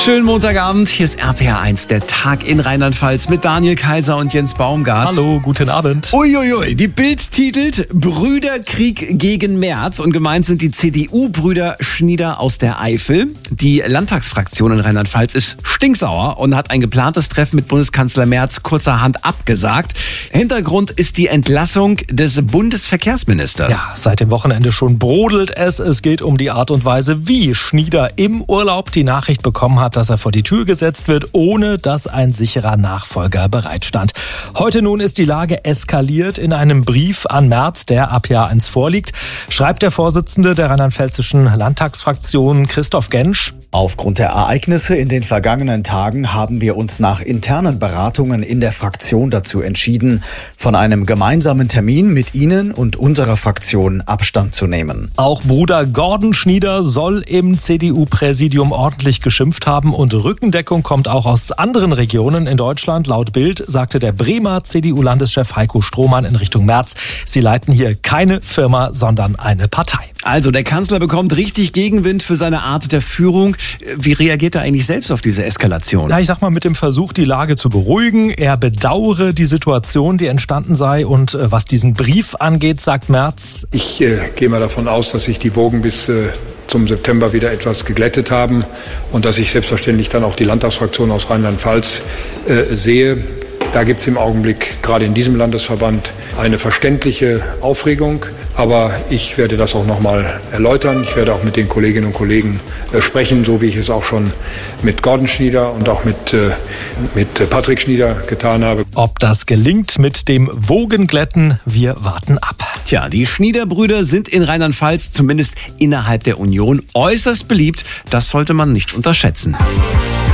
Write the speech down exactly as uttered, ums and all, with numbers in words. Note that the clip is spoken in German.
Schönen Montagabend, hier ist R P R eins, der Tag in Rheinland-Pfalz mit Daniel Kaiser und Jens Baumgart. Hallo, guten Abend. Uiuiui, die Bild titelt Brüderkrieg gegen Merz und gemeint sind die C D U-Brüder Schnieder aus der Eifel. Die Landtagsfraktion in Rheinland-Pfalz ist stinksauer und hat ein geplantes Treffen mit Bundeskanzler Merz kurzerhand abgesagt. Hintergrund ist die Entlassung des Bundesverkehrsministers. Ja, seit dem Wochenende schon brodelt es. Es geht um die Art und Weise, wie Schnieder im Urlaub die Nachricht bekommen hat, dass er vor die Tür gesetzt wird, ohne dass ein sicherer Nachfolger bereitstand. Heute nun ist die Lage eskaliert. In einem Brief an Merz, der ab Jahr eins vorliegt, schreibt der Vorsitzende der rheinland-pfälzischen Landtagsfraktion Christoph Gensch: Aufgrund der Ereignisse in den vergangenen Tagen haben wir uns nach internen Beratungen in der Fraktion dazu entschieden, von einem gemeinsamen Termin mit Ihnen und unserer Fraktion Abstand zu nehmen. Auch Bruder Gordon Schnieder soll im C D U-Präsidium ordentlich geschimpft haben und Rückendeckung kommt auch aus anderen Regionen in Deutschland. Laut Bild sagte der Bremer C D U-Landeschef Heiko Strohmann in Richtung Merz, sie leiten hier keine Firma, sondern eine Partei. Also der Kanzler bekommt richtig Gegenwind für seine Art der Führung. Wie reagiert er eigentlich selbst auf diese Eskalation? Na, ich sag mal, mit dem Versuch, die Lage zu beruhigen. Er bedauere die Situation, die entstanden sei. Und äh, was diesen Brief angeht, sagt Merz: Ich äh, gehe mal davon aus, dass sich die Wogen bis äh, zum September wieder etwas geglättet haben und dass ich selbstverständlich dann auch die Landtagsfraktion aus Rheinland-Pfalz äh, sehe. Da gibt es im Augenblick gerade in diesem Landesverband eine verständliche Aufregung. Aber ich werde das auch noch mal erläutern. Ich werde auch mit den Kolleginnen und Kollegen äh, sprechen, so wie ich es auch schon mit Gordon Schnieder und auch mit, äh, mit Patrick Schnieder getan habe. Ob das gelingt mit dem Wogenglätten, wir warten ab. Tja, die Schnieder-Brüder sind in Rheinland-Pfalz zumindest innerhalb der Union äußerst beliebt. Das sollte man nicht unterschätzen.